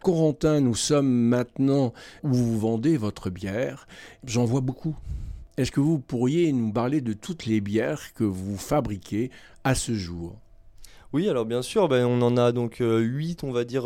Corentin, nous sommes maintenant où vous vendez votre bière. J'en vois beaucoup. Est-ce que vous pourriez nous parler de toutes les bières que vous fabriquez à ce jour? Oui, alors bien sûr, on en a donc 8, on va dire,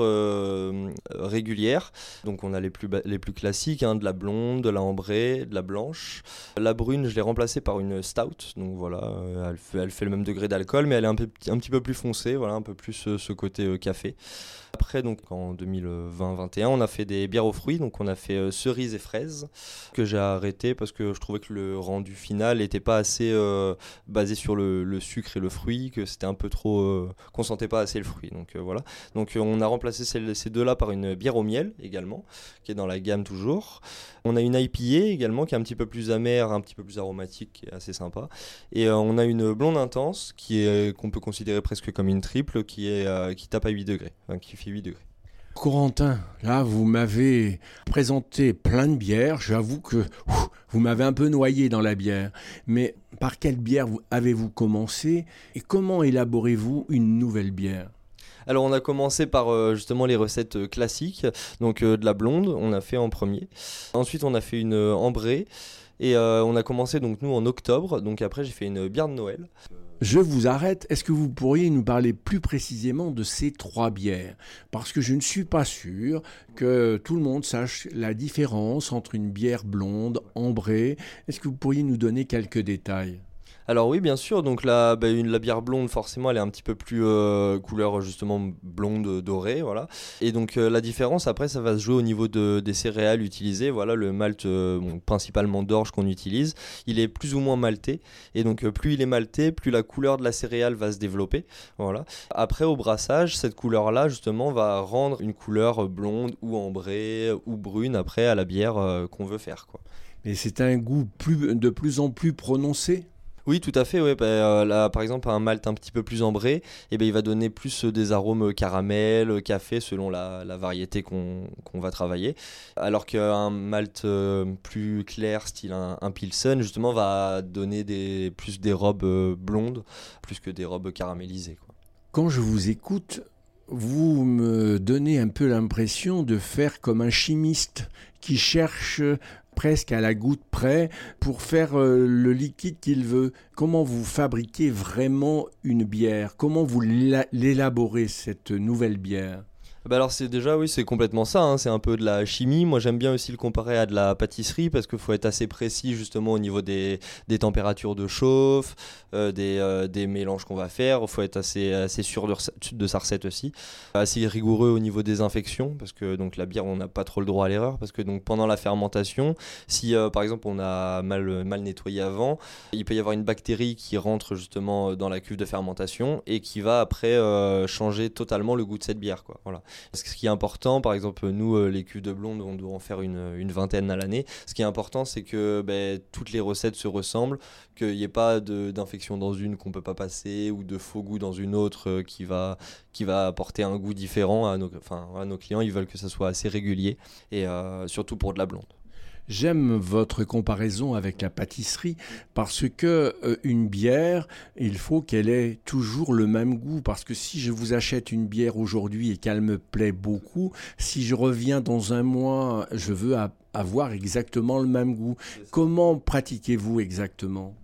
régulières. Donc on a les plus classiques, hein, de la blonde, de la ambrée, de la blanche. La brune, je l'ai remplacée par une stout. Donc voilà, elle fait le même degré d'alcool, mais elle est un petit peu plus foncée, voilà, un peu plus ce côté café. Après, donc en 2020-21, on a fait des bières aux fruits, donc on a fait cerises et fraises, que j'ai arrêté parce que je trouvais que le rendu final n'était pas assez basé sur le sucre et le fruit, que c'était un peu trop, qu'on sentait pas assez le fruit. Donc voilà. Donc on a remplacé ces deux-là par une bière au miel également, qui est dans la gamme toujours. On a une IPA également qui est un petit peu plus amère, un petit peu plus aromatique, qui est assez sympa. Et on a une blonde intense qu'on peut considérer presque comme une triple, qui tape à 8 degrés, enfin, qui fait 8 degrés. Corentin, là, vous m'avez présenté plein de bières. J'avoue que vous m'avez un peu noyé dans la bière. Mais par quelle bière avez-vous commencé et comment élaborez-vous une nouvelle bière? Alors on a commencé par justement les recettes classiques, donc de la blonde, on a fait en premier. Ensuite on a fait une ambrée et on a commencé donc nous en octobre, donc après j'ai fait une bière de Noël. Je vous arrête. Est-ce que vous pourriez nous parler plus précisément de ces trois bières? Parce que je ne suis pas sûr que tout le monde sache la différence entre une bière blonde, ambrée. Est-ce que vous pourriez nous donner quelques détails? Alors oui, bien sûr, donc la bière blonde, forcément, elle est un petit peu plus couleur justement blonde dorée, voilà. Et donc la différence, après, ça va se jouer au niveau des céréales utilisées. Voilà, le malt, principalement d'orge qu'on utilise, il est plus ou moins malté. Et donc plus il est malté, plus la couleur de la céréale va se développer. Voilà. Après, au brassage, cette couleur-là, justement, va rendre une couleur blonde ou ambrée ou brune, après, à la bière qu'on veut faire, quoi. Mais c'est un goût de plus en plus prononcé. Oui, tout à fait. Ouais. Là, par exemple, un malt un petit peu plus ambré, il va donner plus des arômes caramel, café, selon la variété qu'on va travailler. Alors qu'un malt plus clair, style un Pilsen, justement, va donner plus des robes blondes, plus que des robes caramélisées, quoi. Quand je vous écoute, vous me donnez un peu l'impression de faire comme un chimiste qui cherche presque à la goutte près pour faire le liquide qu'il veut. Comment vous fabriquez vraiment une bière? Comment vous l'élaborez, cette nouvelle bière? Alors c'est déjà oui c'est complètement ça, hein. C'est un peu de la chimie. Moi j'aime bien aussi le comparer à de la pâtisserie parce qu'il faut être assez précis justement au niveau des températures de chauffe, des mélanges qu'on va faire. Il faut être assez sûr de sa recette aussi, assez rigoureux au niveau des infections parce que donc la bière on n'a pas trop le droit à l'erreur parce que donc pendant la fermentation, si par exemple on a mal nettoyé avant, il peut y avoir une bactérie qui rentre justement dans la cuve de fermentation et qui va après changer totalement le goût de cette bière, quoi. Voilà. Ce qui est important, par exemple, nous, les cuves de blonde, on doit en faire une vingtaine à l'année. Ce qui est important, c'est que toutes les recettes se ressemblent, qu'il n'y ait pas d'infection dans une qu'on ne peut pas passer ou de faux goût dans une autre qui va apporter un goût différent à nos clients. Ils veulent que ça soit assez régulier et surtout pour de la blonde. J'aime votre comparaison avec la pâtisserie parce que une bière, il faut qu'elle ait toujours le même goût. Parce que si je vous achète une bière aujourd'hui et qu'elle me plaît beaucoup, si je reviens dans un mois, je veux avoir exactement le même goût. Comment pratiquez-vous exactement?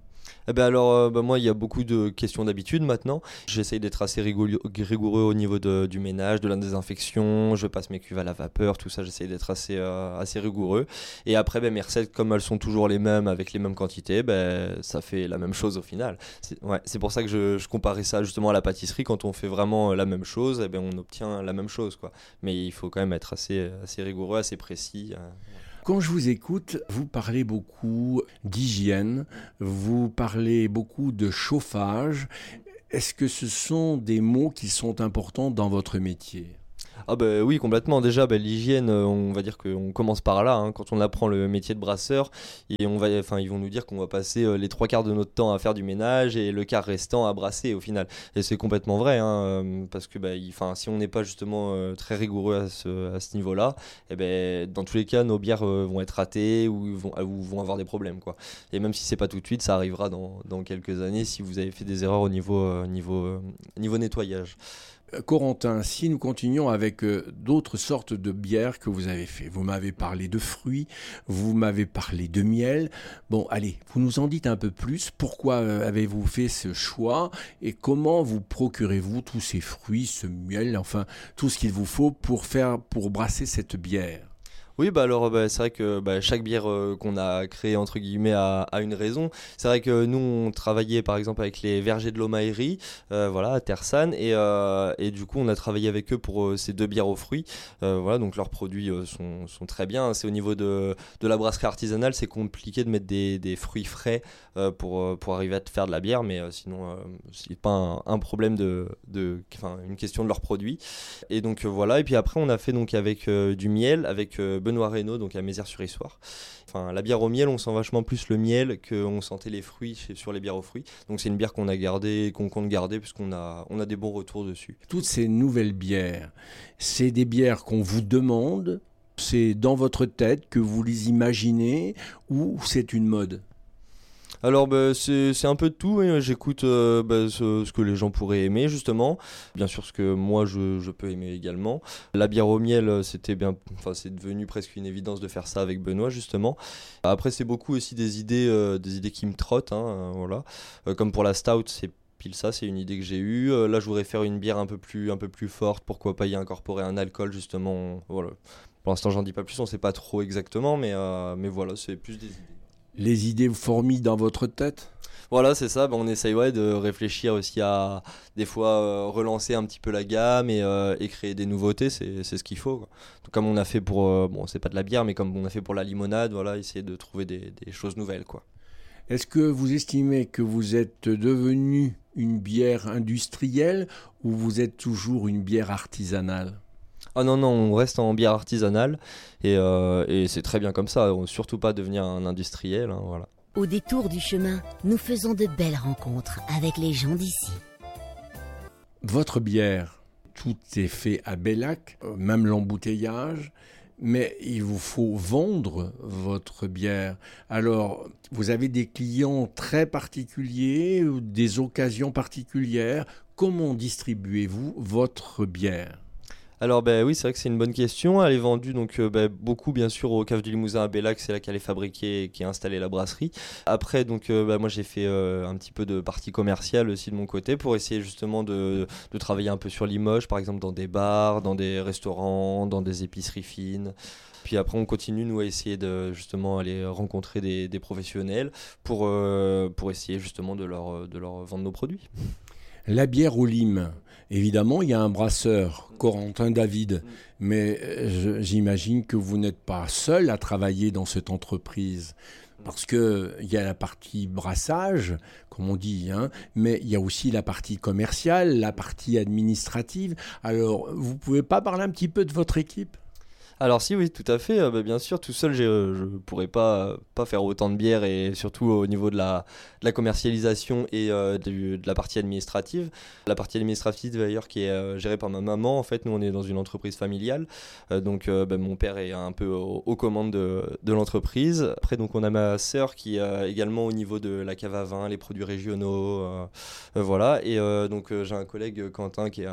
Moi il y a beaucoup de questions d'habitude maintenant. J'essaye d'être assez rigoureux au niveau du ménage, de la désinfection, je passe mes cuves à la vapeur, tout ça j'essaye d'être assez rigoureux. Et après mes recettes comme elles sont toujours les mêmes avec les mêmes quantités, ça fait la même chose au final. C'est pour ça que je comparais ça justement à la pâtisserie, quand on fait vraiment la même chose, on obtient la même chose, quoi. Mais il faut quand même être assez rigoureux, assez précis. Quand je vous écoute, vous parlez beaucoup d'hygiène, vous parlez beaucoup de chauffage. Est-ce que ce sont des mots qui sont importants dans votre métier? Ah oui, complètement. Déjà l'hygiène, on va dire qu'on commence par là, hein. Quand on apprend le métier de brasseur, et ils vont nous dire qu'on va passer les trois quarts de notre temps à faire du ménage et le quart restant à brasser au final. Et c'est complètement vrai, hein, parce que si on n'est pas justement très rigoureux à ce niveau-là, dans tous les cas nos bières vont être ratées ou vont avoir des problèmes, quoi. Et même si c'est pas tout de suite, ça arrivera dans quelques années si vous avez fait des erreurs au niveau nettoyage. Corentin, si nous continuons avec d'autres sortes de bières que vous avez fait, vous m'avez parlé de fruits, vous m'avez parlé de miel. Bon, allez, vous nous en dites un peu plus. Pourquoi avez-vous fait ce choix et comment vous procurez-vous tous ces fruits, ce miel, enfin tout ce qu'il vous faut pour brasser cette bière? Oui, bah alors c'est vrai que chaque bière qu'on a créée entre guillemets a une raison. C'est vrai que nous on travaillait par exemple avec les vergers de l'Aumaillerie, voilà, à Tersanne, et du coup on a travaillé avec eux pour ces deux bières aux fruits. Voilà, donc leurs produits sont très bien. C'est au niveau de la brasserie artisanale, c'est compliqué de mettre des fruits frais pour arriver à te faire de la bière, mais sinon c'est pas un problème enfin une question de leurs produits. Et donc voilà, et puis après on a fait donc avec du miel, avec Benoît Reynaud, donc à Mézières-sur-Issoire. Enfin, la bière au miel, on sent vachement plus le miel qu'on sentait les fruits sur les bières aux fruits. Donc c'est une bière qu'on a gardée et qu'on compte garder puisqu'on a des bons retours dessus. Toutes ces nouvelles bières, c'est des bières qu'on vous demande, c'est dans votre tête que vous les imaginez ou c'est une mode? Alors c'est un peu de tout, hein. J'écoute ce que les gens pourraient aimer justement, bien sûr ce que moi je peux aimer également. La bière au miel, c'est devenu presque une évidence de faire ça avec Benoît justement. Après c'est beaucoup aussi des idées qui me trottent, hein, voilà. Comme pour la stout, c'est pile ça, c'est une idée que j'ai eue. Là je voudrais faire une bière un peu plus forte, pourquoi pas y incorporer un alcool justement, voilà. Pour l'instant j'en dis pas plus, on sait pas trop exactement, mais voilà, c'est plus des idées. Les idées fourmillent dans votre tête? Voilà, c'est ça. On essaye de réfléchir aussi à des fois relancer un petit peu la gamme et créer des nouveautés. C'est ce qu'il faut, quoi. Donc, comme on a fait pour, bon, c'est pas de la bière, mais comme on a fait pour la limonade, voilà, essayer de trouver des choses nouvelles, quoi. Est-ce que vous estimez que vous êtes devenu une bière industrielle ou vous êtes toujours une bière artisanale? Ah non, non, on reste en bière artisanale et c'est très bien comme ça. Surtout pas devenir un industriel, hein, voilà. Au détour du chemin, nous faisons de belles rencontres avec les gens d'ici. Votre bière, tout est fait à Bellac, même l'embouteillage, mais il vous faut vendre votre bière. Alors, vous avez des clients très particuliers, des occasions particulières. Comment distribuez-vous votre bière? Alors oui, c'est vrai que c'est une bonne question. Elle est vendue donc beaucoup bien sûr au Cave du Limousin à Bellac, c'est là qu'elle est fabriquée et qui a installé la brasserie. Après donc moi j'ai fait un petit peu de partie commerciale aussi de mon côté pour essayer justement de travailler un peu sur Limoges, par exemple dans des bars, dans des restaurants, dans des épiceries fines. Puis après on continue nous à essayer de justement aller rencontrer des professionnels pour essayer justement de leur vendre nos produits. La bière au lime, évidemment, il y a un brasseur, Corentin David, mais j'imagine que vous n'êtes pas seul à travailler dans cette entreprise, parce qu'il y a la partie brassage, comme on dit, hein, mais il y a aussi la partie commerciale, la partie administrative. Alors, vous pouvez pas parler un petit peu de votre équipe ? Alors si oui, tout à fait, bien sûr, tout seul je pourrais pas faire autant de bières et surtout au niveau de la commercialisation et de la partie administrative. La partie administrative d'ailleurs qui est gérée par ma maman, en fait nous on est dans une entreprise familiale, donc mon père est un peu aux commandes de l'entreprise. Après donc on a ma sœur qui est également au niveau de la cave à vin, les produits régionaux, voilà, et donc j'ai un collègue Quentin qui est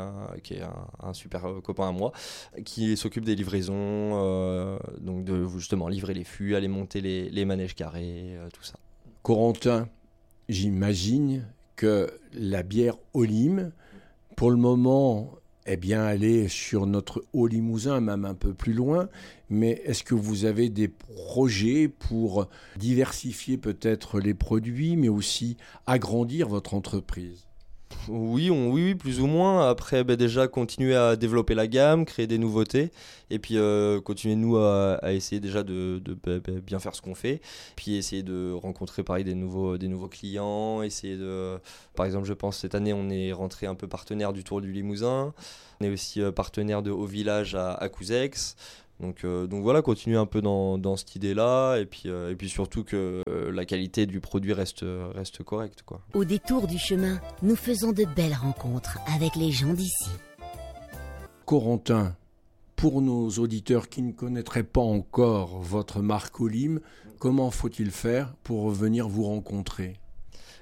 un super copain à moi, qui s'occupe des livraisons. Donc de justement livrer les fûts, aller monter les manèges carrés, tout ça. Corentin, j'imagine que la bière au lime, pour le moment, eh bien, elle est sur notre Haut-Limousin, même un peu plus loin. Mais est-ce que vous avez des projets pour diversifier peut-être les produits, mais aussi agrandir votre entreprise ? Oui, plus ou moins. Après, déjà continuer à développer la gamme, créer des nouveautés, et puis continuer nous à essayer déjà de bien faire ce qu'on fait, puis essayer de rencontrer pareil des nouveaux clients, essayer de, par exemple, je pense cette année on est rentré un peu partenaire du Tour du Limousin, on est aussi partenaire de Haut Village à Couzex. Donc voilà, continuer un peu dans cette idée-là et puis surtout que la qualité du produit reste correcte, quoi. Au détour du chemin, nous faisons de belles rencontres avec les gens d'ici. Corentin, pour nos auditeurs qui ne connaîtraient pas encore votre marque au lime, comment faut-il faire pour venir vous rencontrer ?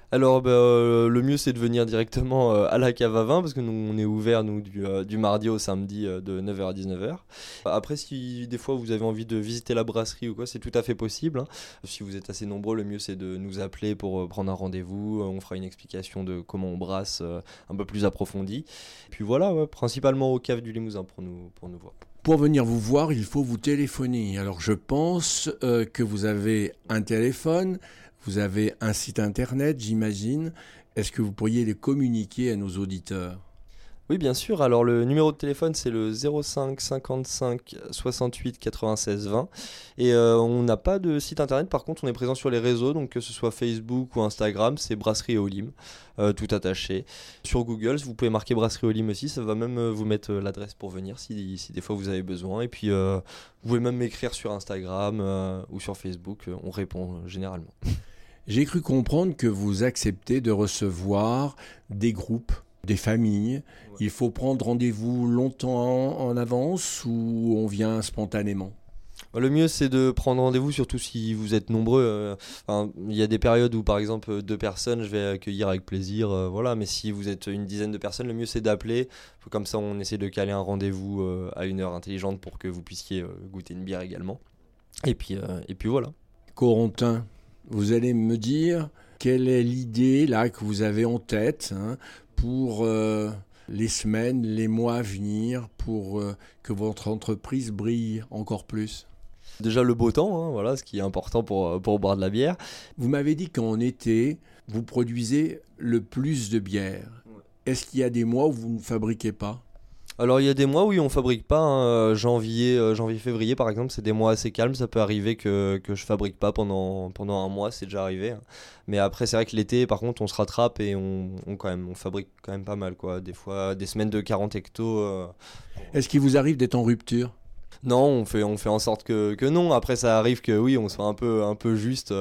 Alors le mieux c'est de venir directement à la cave à vin parce que nous on est ouvert du mardi au samedi de 9h à 19h. Après si des fois vous avez envie de visiter la brasserie ou quoi, c'est tout à fait possible, hein. Si vous êtes assez nombreux, le mieux c'est de nous appeler pour prendre un rendez-vous, on fera une explication de comment on brasse un peu plus approfondie. Et puis voilà, ouais, principalement aux caves du Limousin pour nous voir. Pour venir vous voir, il faut vous téléphoner. Alors je pense que vous avez un téléphone, vous avez un site internet, j'imagine. Est-ce que vous pourriez les communiquer à nos auditeurs ? Oui, bien sûr. Alors, le numéro de téléphone, c'est le 05 55 68 96 20. Et on n'a pas de site internet. Par contre, on est présent sur les réseaux. Donc, que ce soit Facebook ou Instagram, c'est Brasserie Olim, tout attaché. Sur Google, vous pouvez marquer Brasserie Olim aussi. Ça va même vous mettre l'adresse pour venir si des fois vous avez besoin. Et puis, vous pouvez même m'écrire sur Instagram ou sur Facebook. On répond généralement. J'ai cru comprendre que vous acceptez de recevoir des groupes, des familles. Il faut prendre rendez-vous longtemps en avance ou on vient spontanément ? Le mieux c'est de prendre rendez-vous, surtout si vous êtes nombreux. Il y a des périodes où par exemple 2 personnes je vais accueillir avec plaisir, voilà. Mais si vous êtes une dizaine de personnes, le mieux c'est d'appeler. Comme ça on essaie de caler un rendez-vous à une heure intelligente pour que vous puissiez goûter une bière également. Et puis voilà. Corentin, vous allez me dire quelle est l'idée là que vous avez en tête pour les semaines, les mois à venir, pour que votre entreprise brille encore plus. Déjà le beau temps, voilà, ce qui est important pour boire de la bière. Vous m'avez dit qu'en été, vous produisez le plus de bière. Ouais. Est-ce qu'il y a des mois où vous ne fabriquez pas ? Alors il y a des mois où on fabrique pas, janvier, février par exemple, c'est des mois assez calmes, ça peut arriver que je fabrique pas pendant un mois, c'est déjà arrivé. Mais après c'est vrai que l'été par contre on se rattrape et on fabrique quand même pas mal quoi, des fois des semaines de 40 hectos. Est-ce qu'il vous arrive d'être en rupture ? Non, on fait en sorte que non. Après, ça arrive que oui, on soit un peu juste.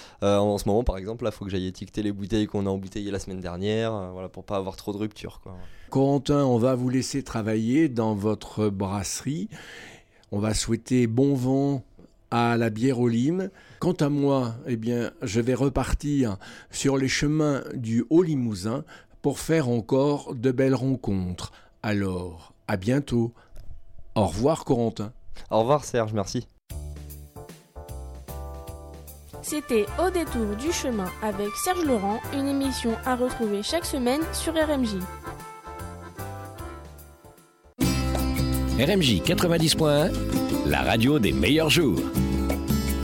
En ce moment, par exemple, là, il faut que j'aille étiqueter les bouteilles qu'on a embouteillées la semaine dernière, voilà, pour pas avoir trop de rupture, quoi. Corentin, on va vous laisser travailler dans votre brasserie. On va souhaiter bon vent à la bière Olim. Quant à moi, je vais repartir sur les chemins du Haut-Limousin pour faire encore de belles rencontres. Alors, à bientôt. Au revoir Corentin. Au revoir Serge, merci. C'était Au détour du chemin avec Serge Laurent, une émission à retrouver chaque semaine sur RMJ. RMJ 90.1, la radio des meilleurs jours.